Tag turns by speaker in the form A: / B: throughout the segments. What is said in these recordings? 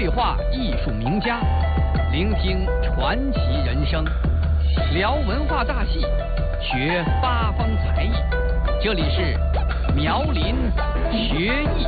A: 对话艺术名家，聆听传奇人生，聊文化大戏，学八方才艺。这里是苗林学艺。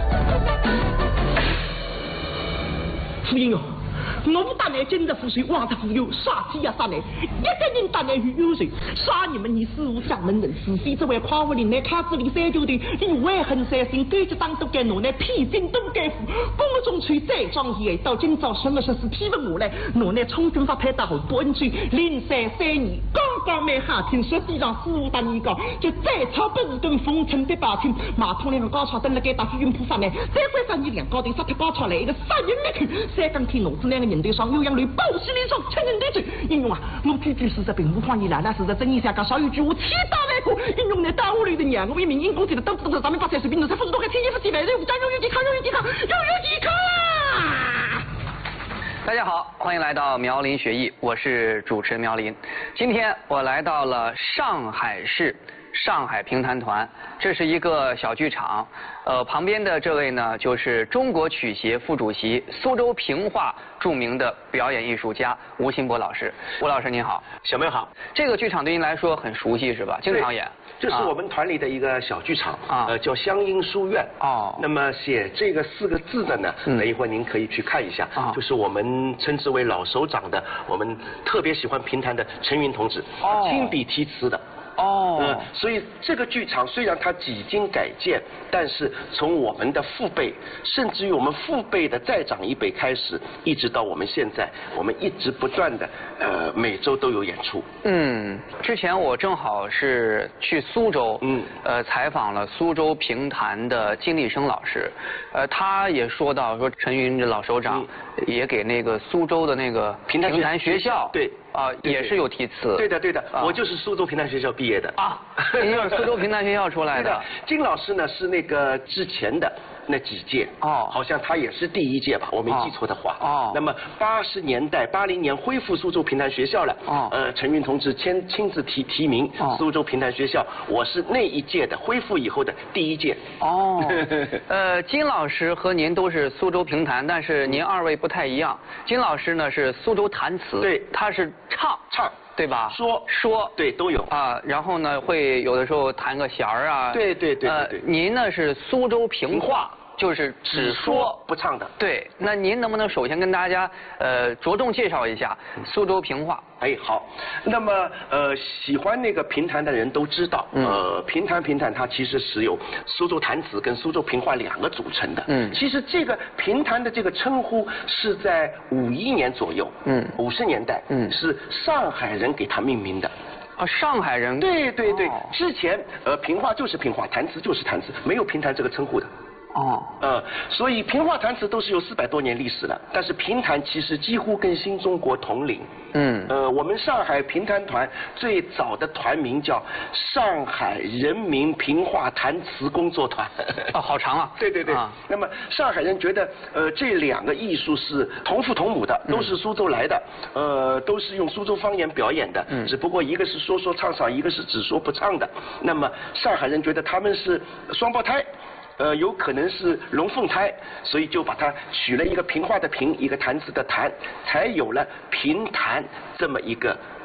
B: 夫人哦，我不但来今日覆水，望着富有，杀鸡呀杀来，一个人当然与有谁？杀你们，你事无将门人，是非这位夸我林来卡子里三九队，你外恨三心，该局当都该拿来披荆都该负，公中吹再壮义，到今朝什么事是批问我来，拿来充军发派大后不恩罪，零3 3年，刚刚买夏天，实际上15大年高，就再吵不是跟风尘别把听，马桶两个高潮登了该打飞云扑上来，再关上你两高头杀脱高潮来，一个杀人没看，三钢铁脑子两个人对上，有样雷暴喜连双，亲人对嘴，英勇啊！我句句事实并无谎言啦，那是真意下讲少有句话，天大来过，英勇呢大屋里的娘，我一名英公子的都知道咱们发财水平，才风多开天衣不起来，人无家有抵抗，有抵抗，有抵抗啦！
A: 大家好，欢迎来到苗林学艺，我是主持人苗林。今天我来到了上海市上海评弹团，这是一个小剧场。旁边的这位呢，就是中国曲协副主席、苏州评话著名的表演艺术家吴新博老师。吴老师您好。
C: 小妹好。
A: 这个剧场对您来说很熟悉是吧？经常演。
C: 这是我们团里的一个小剧场，叫湘音书院。
A: 哦。
C: 那么写这个4个字的呢，等一会儿您可以去看一下，就是我们称之为老首长的，我们特别喜欢评弹的陈云同志，亲笔题词的。所以这个剧场虽然它几经改建，但是从我们的父辈，甚至于我们父辈的再长一辈开始，一直到我们现在，我们一直不断的每周都有演出。
A: 之前我正好是去苏州，采访了苏州评弹的金立生老师，他也说到说陈云这老首长也给那个苏州的那个评弹学校，
C: 对。
A: 也是有题词。
C: 对的，我就是苏州评弹学校毕业的。
A: 您就是苏州评弹学校出来的。
C: 金老师呢是那个之前的那几届，好像他也是第1届吧，我没记错的话。那么80年代80年恢复苏州评弹学校了。陈云同志亲自提名苏州评弹学校，我是那一届的，恢复以后的第1届。
A: 金老师和您都是苏州评弹，但是您2位不太一样。金老师呢是苏州弹词，
C: 对，
A: 他是唱，对吧？说，
C: 对，都有
A: 然后呢，会有的时候弹个弦儿啊。
C: 对。
A: 您呢是苏州评话，就是只说
C: 不唱的。
A: 对，那您能不能首先跟大家着重介绍一下苏州评话？
C: 好。那么喜欢那个评弹的人都知道，评弹它其实是由苏州弹词跟苏州评话2个组成的。其实这个评弹的这个称呼是在51年左右，50年代，是上海人给它命名的。
A: 上海人？
C: 对，之前评话就是评话，弹词就是弹词，没有评弹这个称呼的。所以评话弹词都是有400多年历史了，但是评弹其实几乎跟新中国同龄。我们上海评弹团最早的团名叫上海人民评话弹词工作团。
A: 好长啊。
C: 对。那么上海人觉得这2个艺术是同父同母的，都是苏州来的，都是用苏州方言表演的，只不过一个是说唱，一个是只说不唱的。那么上海人觉得他们是双胞胎。有可能是龙凤胎，所以就把它取了一个评话的评，一个弹词的弹，才有了评弹这么一个